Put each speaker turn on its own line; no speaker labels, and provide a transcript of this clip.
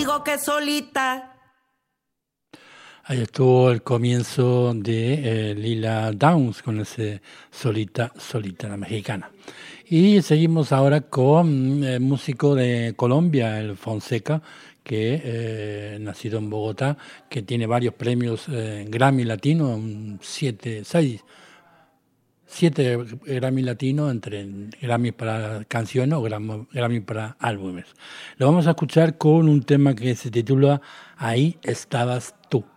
Digo que solita.
Ahí estuvo el comienzo de Lila Downs con ese Solita, Solita, la mexicana. Y seguimos ahora con músico de Colombia, el Fonseca, que nacido en Bogotá, que tiene varios premios Grammy Latino, siete Grammy Latino, entre Grammy para canciones o Grammy para álbumes. Lo vamos a escuchar con un tema que se titula Ahí estabas tú.